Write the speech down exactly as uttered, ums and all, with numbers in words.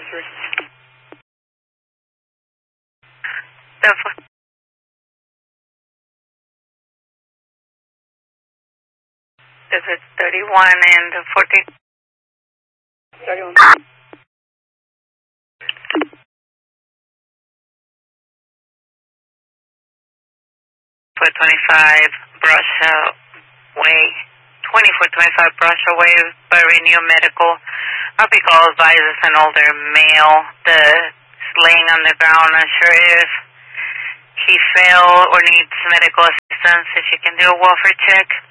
three. Definitely. Is it thirty-one and fourteen? thirty-one. four twenty-five Brush Way, twenty-four twenty-five Brush Way by Renew Medical. Our call advises an older male that's laying on the ground, unsure if he fell or needs medical assistance, if you can do a welfare check.